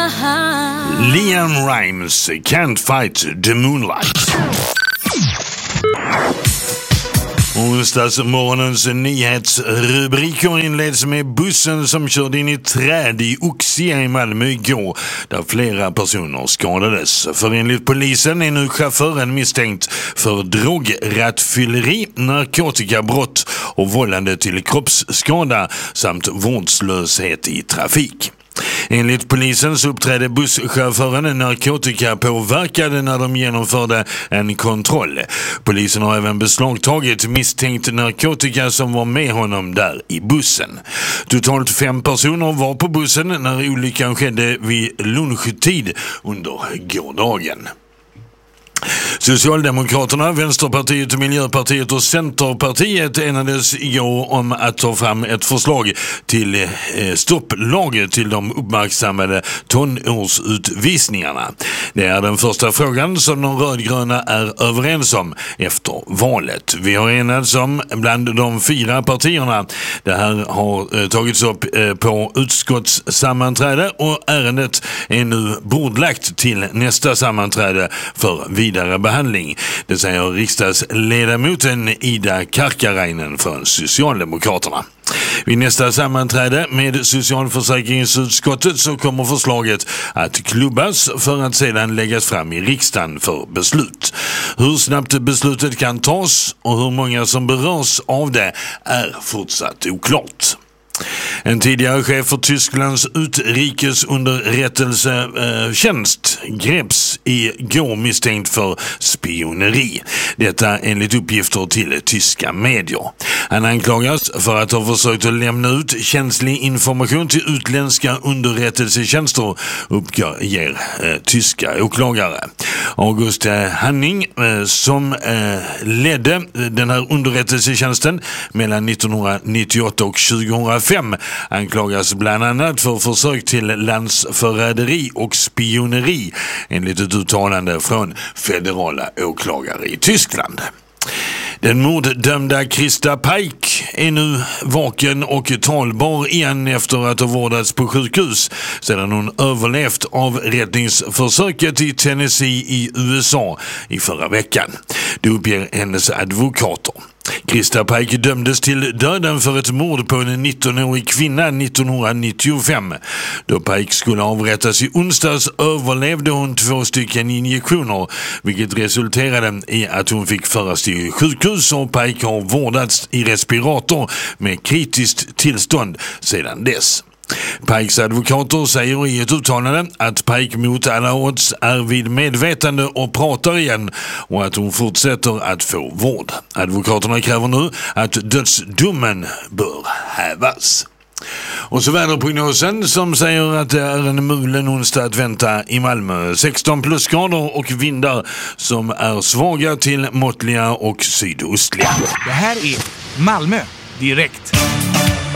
Liam Rimes, Can't Fight the Moonlight. Onsdagsmorgonens nyhetsrubriker inleds med bussen som körde in i träd i Oxie i Malmö igår, där flera personer skadades. För enligt polisen är nu chauffören misstänkt för drograttfylleri, narkotikabrott och vållande till kroppsskada samt vårdslöshet i trafik. Enligt polisen så uppträdde busschauffören narkotikapåverkad när de genomförde en kontroll. Polisen har även beslagtagit misstänkt narkotika som var med honom där i bussen. Totalt 5 personer var på bussen när olyckan skedde vid lunchtid under gårdagen. Socialdemokraterna, Vänsterpartiet, Miljöpartiet och Centerpartiet enades igår om att ta fram ett förslag till stopplag till de uppmärksammade tonårsutvisningarna. Det är den första frågan som de rödgröna är överens om efter valet. Vi har enats om bland de 4 partierna. Det här har tagits upp på utskottssammanträde och ärendet är nu bordlagt till nästa sammanträde för vidare behandling. Det säger riksdagsledamoten Ida Karkarainen från Socialdemokraterna. Vid nästa sammanträde med socialförsäkringsutskottet så kommer förslaget att klubbas för att sedan läggas fram i riksdagen för beslut. Hur snabbt beslutet kan tas och hur många som berörs av det är fortsatt oklart. En tidigare chef för Tysklands utrikesunderrättelsetjänst greps igår misstänkt för spioneri. Detta enligt uppgifter till tyska medier. Han anklagas för att ha försökt att lämna ut känslig information till utländska underrättelsetjänster, uppger tyska åklagare. August Hanning som ledde den här underrättelsetjänsten mellan 1998 och 2005 anklagas bland annat för försök till landsförräderi och spioneri enligt ett uttalande från federala åklagare i Tyskland. Den morddömda Krista Paik är nu vaken och talbar igen efter att ha vårdats på sjukhus sedan hon överlevt avrättningsförsöket i Tennessee i USA i förra veckan. Det uppger hennes advokater. Krista Paik dömdes till döden för ett mord på en 19-årig kvinna 1995. Då Paik skulle avrättas i onsdags överlevde hon 2 injektioner, vilket resulterade i att hon fick föras till sjukhus och Paik har vårdats i respirator med kritiskt tillstånd sedan dess. Paiks advokater säger i ett uttalande att Paik mot alla odds är vid medvetande och pratar igen och att hon fortsätter att få vård. Advokaterna kräver nu att dödsdomen bör hävas. Och så väderprognosen som säger att det är en mulen onsdag att vänta i Malmö. 16 plusgrader och vindar som är svaga till måttliga och sydostliga. Det här är Malmö direkt.